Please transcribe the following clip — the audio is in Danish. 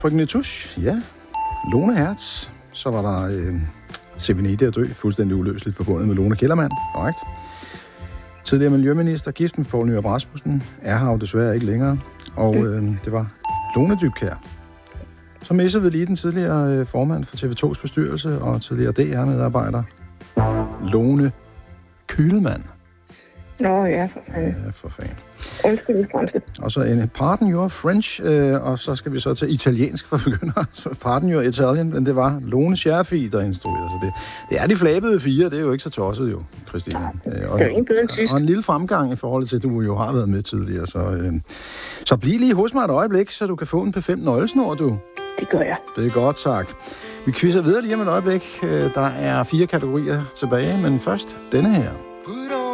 Frøken Nitouche, ja. Lone Hertz. Så var der Sevenede at dø, fuldstændig uløseligt forbundet med Lone Kellermann. Korrekt. Tidligere miljøminister, gift med Poul Nyrup Rasmussen, er her jo desværre ikke længere. Og det var Lone Dybkjær. Så missede vi lige den tidligere formand for TV2's bestyrelse og tidligere DR-medarbejder, Lone Kühlmann. Nå ja, for fanden. Ja, for fanden. Undskyld, franske. Og så en pardon your French, og så skal vi så til italiensk for begyndere. Pardon your Italian, men det var Lone Scherfig, der instruerede. Så det er de flabede 4, det er jo ikke så tosset jo, Christine. Det er ikke bedre end sidst. Og en lille fremgang i forhold til, at du jo har været med tidligere. Så bliv lige hos mig et øjeblik, så du kan få en P5 nøglesnor, du. Det gør jeg. Det er godt, tak. Vi quizzer videre lige om et øjeblik. Der er 4 kategorier tilbage, men først denne her.